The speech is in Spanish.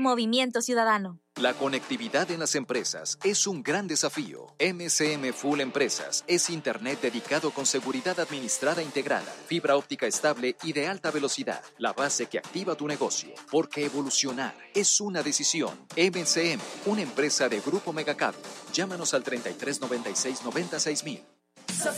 Movimiento Ciudadano. La conectividad en las empresas es un gran desafío. MCM Full Empresas es Internet dedicado con seguridad administrada integrada, fibra óptica estable y de alta velocidad, la base que activa tu negocio. Porque evolucionar es una decisión. MCM, una empresa de Grupo Megacable. Llámanos al 3396 96000.